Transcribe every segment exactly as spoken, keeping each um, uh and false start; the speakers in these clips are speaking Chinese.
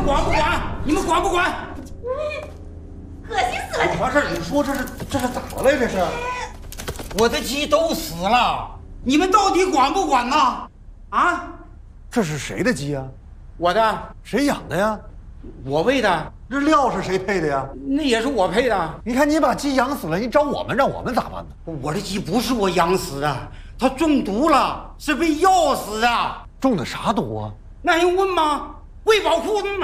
管不管？你们管不管？ 恶心死了！ 怎么回事？你说这是这是咋了呀？这是？ 我的鸡都死了，你们到底管不管呢？啊？ 这是谁的鸡啊？ 我的， 谁养的呀？ 我喂的。 这料是谁配的呀？ 那也是我配的。 你看你把鸡养死了，你找我们，让我们咋办呢？ 我的鸡不是我养死的，它中毒了，是被药死的。 中的啥毒啊？ 那还用问吗？喂饱裤子嘛。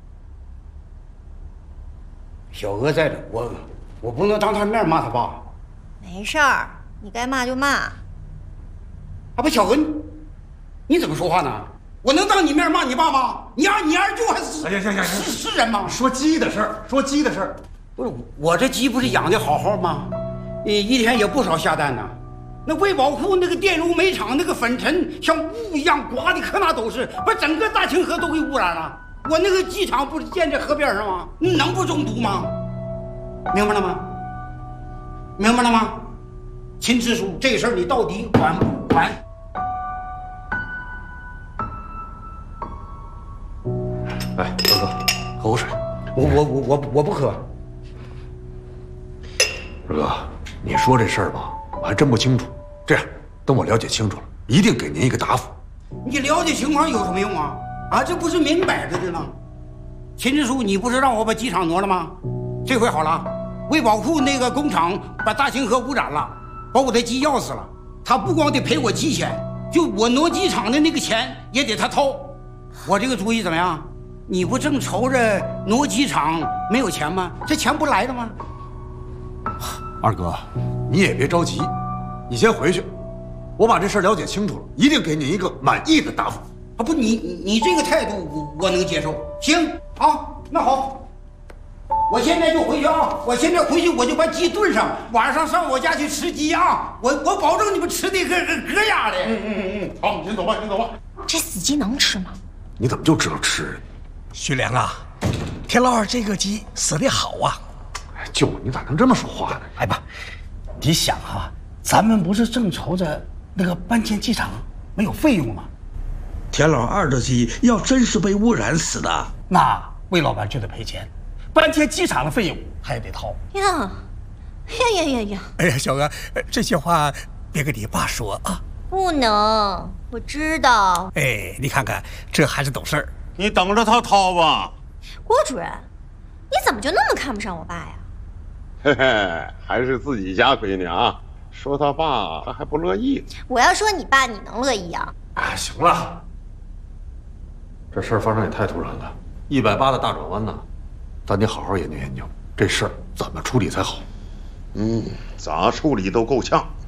小娥在这，我我不能当他面骂他爸。 没事儿，你该骂就骂。 啊不，小娥，你怎么说话呢？我能当你面骂你爸吗？你二你二舅还是行行行行， 是是人吗？ 说鸡的事儿，说鸡的事儿。 不是我这鸡不是养的好好吗？一一天也不少下蛋呢。那卫宝库那个电容煤厂那个粉尘像雾一样刮的，可那都是，把整个大清河都给污染了。我那个鸡场不是建在河边上吗？能不中毒吗？明白了吗？明白了吗？秦支书，这事儿你到底管不管？ 哎，二哥，喝口水。 我我我我我不喝。 二哥，你说这事儿吧，我还真不清楚。这样，等我了解清楚了，一定给您一个答复。 你了解情况有什么用啊？啊，这不是明摆着的呢。秦支书，你不是让我把机场挪了吗？这回好了，卫宝库那个工厂把大清河污染了，把我的鸡要死了。他不光得赔我鸡钱，就我挪机场的那个钱也得他掏。我这个主意怎么样？你不正愁着挪机场没有钱吗？这钱不来了吗？ 二哥，你也别着急，你先回去，我把这事儿了解清楚了，一定给你一个满意的答复。 啊，不，你你这个态度我我能接受。行啊，那好，我现在就回去啊！我现在回去我就把鸡炖上，晚上上我家去吃鸡啊！我我保证你们吃的个个咯呀的。 嗯嗯嗯嗯，好，你先走吧，先走吧。 这死鸡能吃吗？ 你怎么就知道吃？ 徐良啊，田老二这个鸡死得好啊！ 哎，舅，你咋能这么说话呢？ 哎爸，你想啊，咱们不是正愁着那个搬迁机场没有费用吗？ 田老二的鸡要真是被污染死的， 那魏老板就得赔钱，搬迁机场的费用他也得掏。 呀，呀呀呀呀！ 哎呀，小娥，这些话别跟你爸说啊。 不能，我知道。 哎，你看看，这还是懂事儿。 你等着他掏吧。 郭主任，你怎么就那么看不上我爸呀？ 嘿嘿，还是自己家闺女啊，说他爸他还不乐意。 我要说你爸，你能乐意啊？ 哎，行了，这事儿发生也太突然了，一百八的大转弯呢，咱得好好研究研究这事儿怎么处理才好。 嗯，咋处理都够呛。